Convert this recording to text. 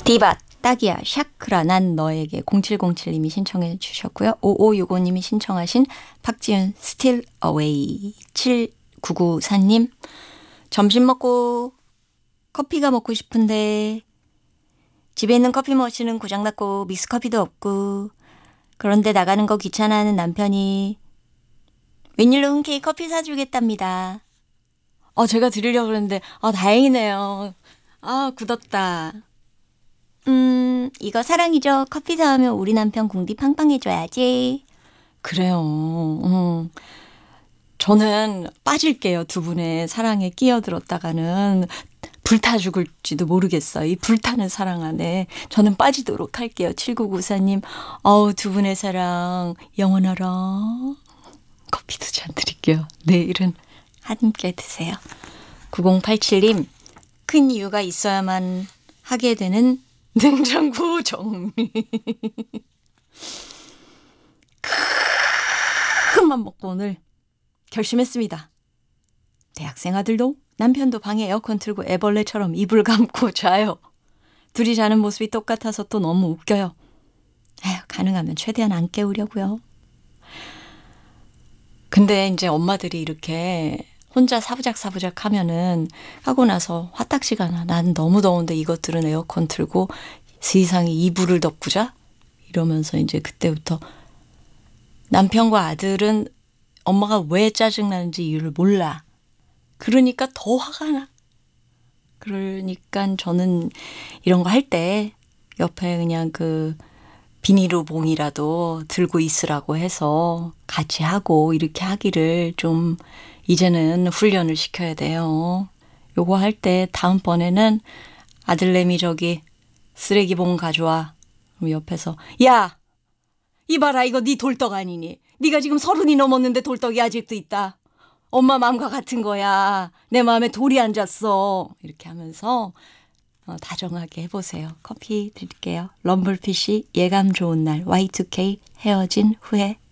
디바 딱이야 샤크라 난 너에게 0707님이 신청해 주셨고요. 5565님이 신청하신 박지윤 Still Away 7994님 점심 먹고 커피가 먹고 싶은데 집에 있는 커피 머신은 고장났고 믹스커피도 없고 그런데 나가는 거 귀찮아하는 남편이 웬일로 흔쾌히 커피 사주겠답니다. 제가 드리려고 그랬는데 다행이네요. 굳었다. 이거 사랑이죠. 커피 사오면 우리 남편 궁디 팡팡 해줘야지. 그래요. 저는 빠질게요. 두 분의 사랑에 끼어들었다가는 불타 죽을지도 모르겠어요. 이 불타는 사랑 안에 저는 빠지도록 할게요. 7994님. 두 분의 사랑 영원하라. 커피 두 잔 드릴게요. 내일은 함께 드세요. 9087님. 큰 이유가 있어야만 하게 되는 냉장고 정리. 큰맘 먹고 오늘 결심했습니다. 대학생 아들도 남편도 방에 에어컨 틀고 애벌레처럼 이불 감고 자요. 둘이 자는 모습이 똑같아서 또 너무 웃겨요. 가능하면 최대한 안 깨우려고요. 근데 이제 엄마들이 이렇게 혼자 사부작사부작 하면은 하고 나서 화딱지가 나. 난 너무 더운데 이것들은 에어컨 틀고 세상에 이불을 덮고 자? 이러면서 이제 그때부터 남편과 아들은 엄마가 왜 짜증나는지 이유를 몰라. 그러니까 더 화가 나. 그러니까 저는 이런 거 할 때 옆에 그냥 그 비닐우봉이라도 들고 있으라고 해서 같이 하고 이렇게 하기를 좀 이제는 훈련을 시켜야 돼요. 요거 할 때 다음번에는 아들내미 저기 쓰레기봉 가져와. 그럼 옆에서 야! 이봐라 이거 네 돌떡 아니니? 네가 지금 30이 넘었는데 돌떡이 아직도 있다. 엄마 마음과 같은 거야. 내 마음에 돌이 앉았어. 이렇게 하면서 다정하게 해보세요. 커피 드릴게요. 럼블피쉬 예감 좋은 날 Y2K 헤어진 후에